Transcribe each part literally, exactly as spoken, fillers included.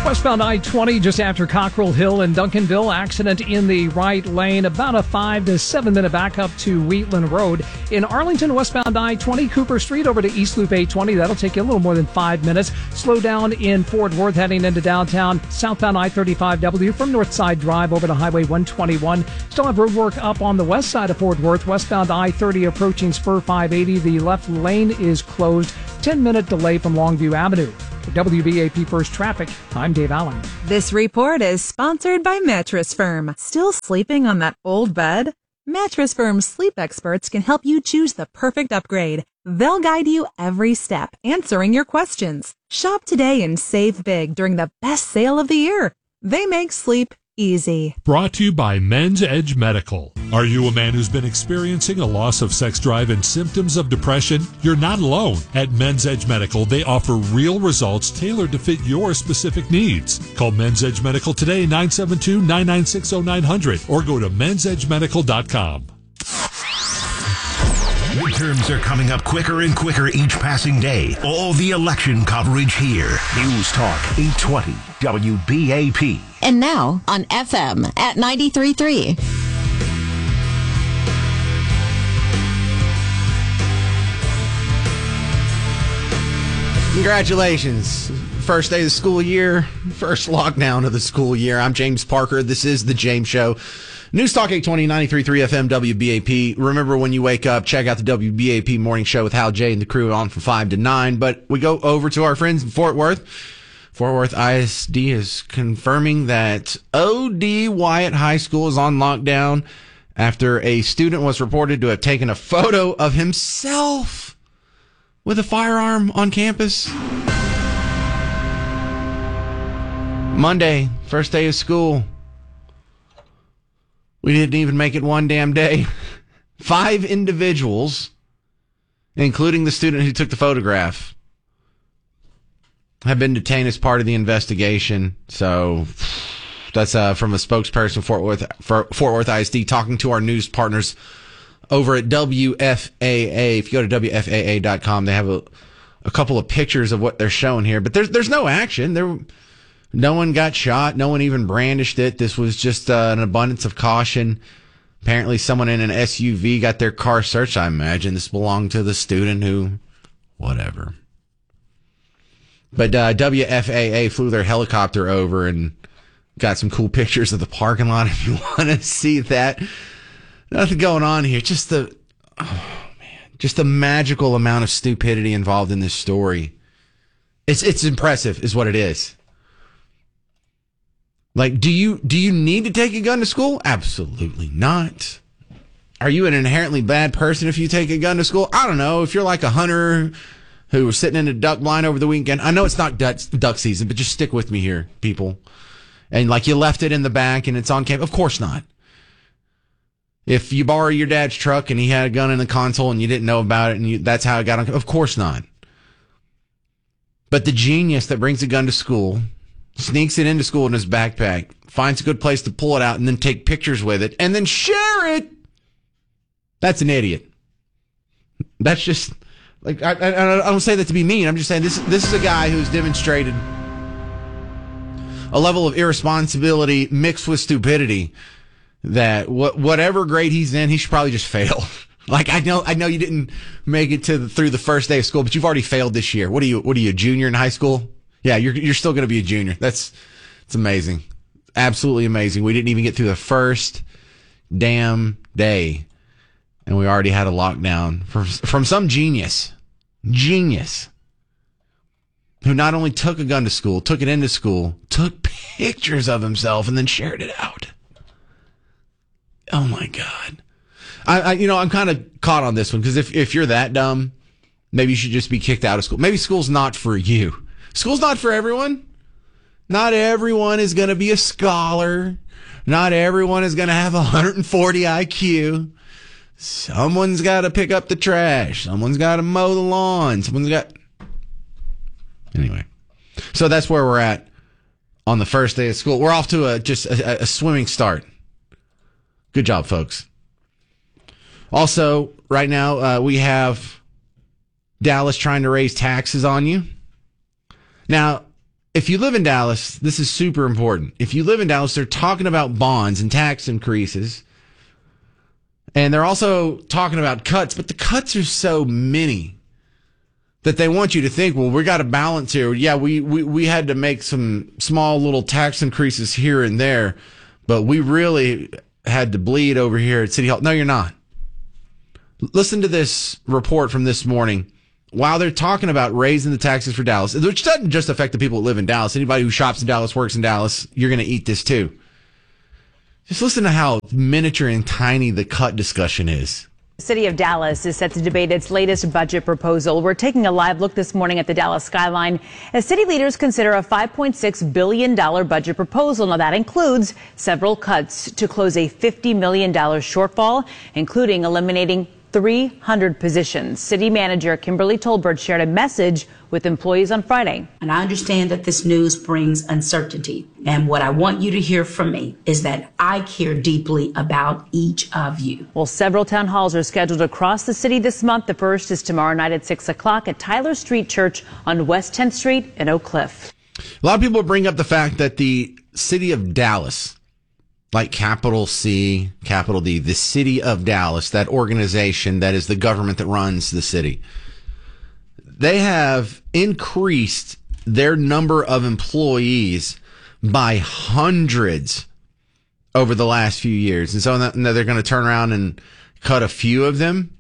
Westbound I twenty just after Cockrell Hill in Duncanville. Accident in the right lane. About a five to seven minute backup to Wheatland Road. In Arlington, westbound I twenty, Cooper Street over to East Loop eight twenty. That'll take you a little more than five minutes. Slow down in Fort Worth heading into downtown. Southbound I thirty-five W from Northside Drive over to Highway one twenty-one. Still have road work up on the west side of Fort Worth. Westbound I thirty approaching Spur five eighty. The left lane is closed. ten minute delay from Longview Avenue. For W B A P First Traffic, I'm Dave Allen. This report is sponsored by Mattress Firm. Still sleeping on that old bed? Mattress Firm's sleep experts can help you choose the perfect upgrade. They'll guide you every step, answering your questions. Shop today and save big during the best sale of the year. They make sleep easy. Brought to you by Men's Edge Medical. Are you a man who's been experiencing a loss of sex drive and symptoms of depression? You're not alone. At Men's Edge Medical, they offer real results tailored to fit your specific needs. Call Men's Edge Medical today, nine seven two, nine nine six, zero nine zero zero, or go to men's edge medical dot com. Midterms are coming up quicker and quicker each passing day. All the election coverage here. News Talk eight twenty W B A P. And now on F M at ninety-three point three. Congratulations. First day of the school year, first lockdown of the school year. I'm James Parker. This is The James Show. News Talk eight twenty, ninety-three point three F M, W B A P. Remember, when you wake up, check out the W B A P Morning Show with Hal J and the crew on from five to nine. But we go over to our friends in Fort Worth. Fort Worth I S D is confirming that O D Wyatt High School is on lockdown after a student was reported to have taken a photo of himself with a firearm on campus. Monday, first day of school. We didn't even make it one damn day. Five individuals, including the student who took the photograph, have been detained as part of the investigation. So that's uh, from a spokesperson for Fort Worth, for Fort Worth I S D, talking to our news partners over at W F A A. If you go to W F A A dot com, they have a, a couple of pictures of what they're showing here. But there's there's no action. There, no one got shot. No one even brandished it. This was just uh, an abundance of caution. Apparently, someone in an S U V got their car searched. I imagine this belonged to the student who, whatever. But uh, W F A A flew their helicopter over and got some cool pictures of the parking lot if you want to see that. Nothing going on here. Just the, oh man, just the magical amount of stupidity involved in this story. It's it's impressive, is what it is. Like, do you do you need to take a gun to school? Absolutely not. Are you an inherently bad person if you take a gun to school? I don't know. If you're like a hunter who was sitting in a duck blind over the weekend. I know it's not duck, duck season, but just stick with me here, people. And like you left it in the back and it's on camp. Of course not. If you borrow your dad's truck and he had a gun in the console and you didn't know about it and you, that's how it got on, of course not. But the genius that brings a gun to school, sneaks it into school in his backpack, finds a good place to pull it out and then take pictures with it and then share it. That's an idiot. That's just like, I, I, I don't say that to be mean. I'm just saying this, this is a guy who's demonstrated a level of irresponsibility mixed with stupidity that what, whatever grade he's in, he should probably just fail. Like, I know, I know you didn't make it to the, through the first day of school, but you've already failed this year. What are you, what are you, a junior in high school? Yeah, you're, you're still going to be a junior. That's, it's amazing. Absolutely amazing. We didn't even get through the first damn day and we already had a lockdown from, from some genius, genius who not only took a gun to school, took it into school, took pictures of himself and then shared it out. Oh my God. I, I you know, I'm kind of caught on this one because if, if you're that dumb, maybe you should just be kicked out of school. Maybe school's not for you. School's not for everyone. Not everyone is going to be a scholar. Not everyone is going to have one hundred forty I Q. Someone's got to pick up the trash. Someone's got to mow the lawn. Someone's got... Anyway. So that's where we're at on the first day of school. We're off to a just a, a swimming start. Good job, folks. Also, right now, uh, we have Dallas trying to raise taxes on you. Now, if you live in Dallas, this is super important. If you live in Dallas, they're talking about bonds and tax increases. And they're also talking about cuts, but the cuts are so many that they want you to think, well, we got a balance here. Yeah, we, we, we had to make some small little tax increases here and there, but we really had to bleed over here at City Hall. No, you're not. Listen to this report from this morning. While they're talking about raising the taxes for Dallas, which doesn't just affect the people that live in Dallas. Anybody who shops in Dallas, works in Dallas, you're going to eat this too. Just listen to how miniature and tiny the cut discussion is. The city of Dallas is set to debate its latest budget proposal. We're taking a live look this morning at the Dallas skyline as city leaders consider a five point six billion dollars budget proposal. Now, that includes several cuts to close a fifty million dollars shortfall, including eliminating three hundred positions. City manager Kimberly Tolbert shared a message with employees on Friday. And I understand that this news brings uncertainty. And what I want you to hear from me is that I care deeply about each of you. Well, several town halls are scheduled across the city this month. The first is tomorrow night at six o'clock at Tyler Street Church on West tenth Street in Oak Cliff. A lot of people bring up the fact that the city of Dallas, like capital C, capital D, the city of Dallas, that organization that is the government that runs the city, they have increased their number of employees by hundreds over the last few years. And so now they're going to turn around and cut a few of them.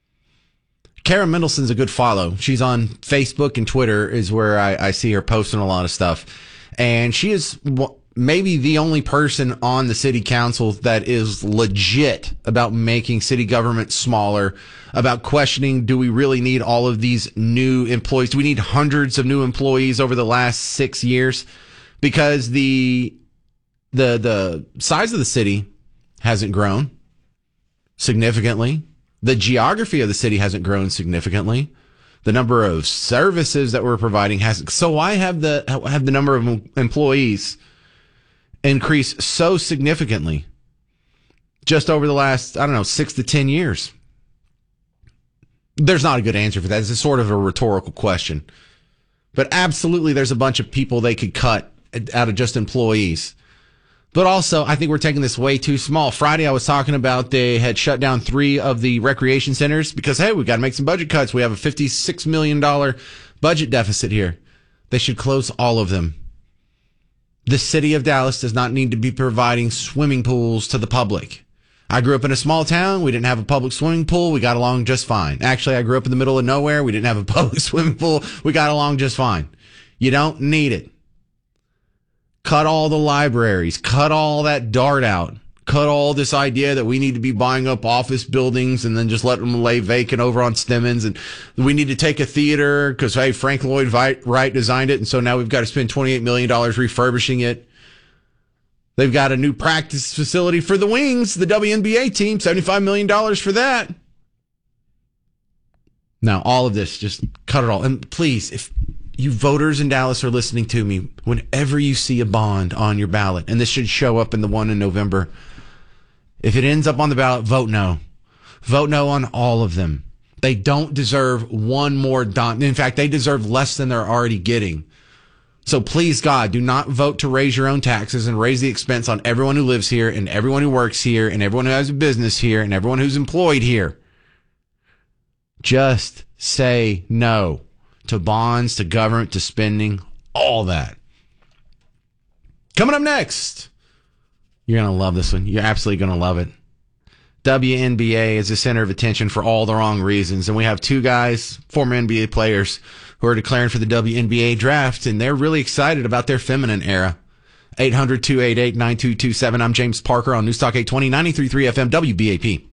Kara Mendelson's a good follow. She's on Facebook and Twitter is where I, I see her posting a lot of stuff. And she is maybe the only person on the city council that is legit about making city government smaller, about questioning, do we really need all of these new employees? Do we need hundreds of new employees over the last six years? Because the, the, the size of the city hasn't grown significantly. The geography of the city hasn't grown significantly. The number of services that we're providing hasn't. So why have the, have the number of employees increase so significantly just over the last, I don't know, six to ten years? There's not a good answer for that. It's a sort of a rhetorical question. But absolutely, there's a bunch of people they could cut out of just employees. But also, I think we're taking this way too small. Friday, I was talking about they had shut down three of the recreation centers because, hey, we've got to make some budget cuts. We have a fifty-six million dollars budget deficit here. They should close all of them. The city of Dallas does not need to be providing swimming pools to the public. I grew up in a small town. We didn't have a public swimming pool. We got along just fine. Actually, I grew up in the middle of nowhere. We didn't have a public swimming pool. We got along just fine. You don't need it. Cut all the libraries. Cut all that dart out. Cut all this idea that we need to be buying up office buildings and then just let them lay vacant over on Stemmons. And we need to take a theater because, hey, Frank Lloyd Wright designed it. And so now we've got to spend twenty-eight million dollars refurbishing it. They've got a new practice facility for the Wings, the W N B A team, seventy-five million dollars for that. Now, all of this, just cut it all. And please, if you voters in Dallas are listening to me, whenever you see a bond on your ballot, and this should show up in the one in November, if it ends up on the ballot, vote no. Vote no on all of them. They don't deserve one more dime. In fact, they deserve less than they're already getting. So please, God, do not vote to raise your own taxes and raise the expense on everyone who lives here and everyone who works here and everyone who has a business here and everyone who's employed here. Just say no to bonds, to government, to spending, all that. Coming up next, you're going to love this one. You're absolutely going to love it. W N B A is the center of attention for all the wrong reasons. And we have two guys, former N B A players, who are declaring for the W N B A draft, and they're really excited about their feminine era. eight hundred, two eight eight, nine two two seven. I'm James Parker on News Talk eight twenty, ninety-three point three F M, W B A P.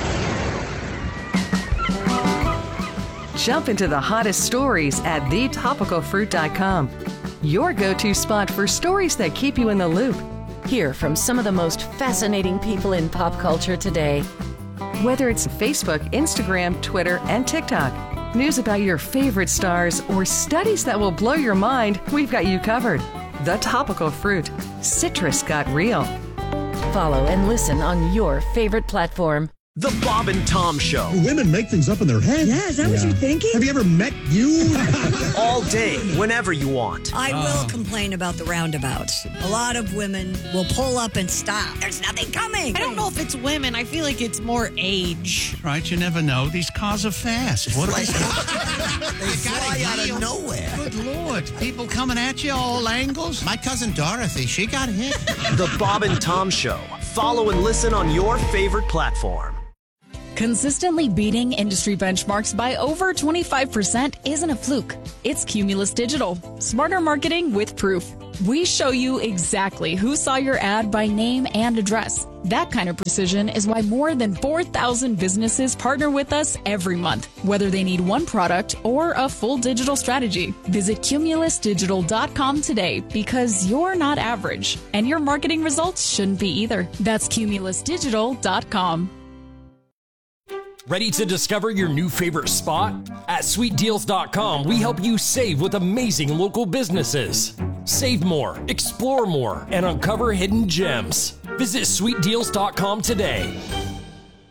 Jump into the hottest stories at the topical fruit dot com. Your go-to spot for stories that keep you in the loop. Hear from some of the most fascinating people in pop culture today. Whether it's Facebook, Instagram, Twitter, and TikTok, news about your favorite stars, or studies that will blow your mind, we've got you covered. The Topical Fruit. Citrus got real. Follow and listen on your favorite platform. The Bob and Tom Show. Women make things up in their head. Yeah, is that yeah. what you're thinking? Have you ever met you? All day, whenever you want. I uh. will complain about the roundabouts. A lot of women will pull up and stop. There's nothing coming. I don't know if it's women. I feel like it's more age. Right, you never know. These cars are fast. What are they? They fly out of nowhere. Good Lord. People coming at you all angles. My cousin Dorothy, she got hit. The Bob and Tom Show. Follow and listen on your favorite platform. Consistently beating industry benchmarks by over twenty-five percent isn't a fluke. It's Cumulus Digital. Smarter marketing with proof. We show you exactly who saw your ad by name and address. That kind of precision is why more than four thousand businesses partner with us every month, whether they need one product or a full digital strategy. Visit cumulus digital dot com today because you're not average, and your marketing results shouldn't be either. That's cumulus digital dot com. Ready to discover your new favorite spot? At sweet deals dot com, we help you save with amazing local businesses. Save more, explore more, and uncover hidden gems. Visit sweet deals dot com today.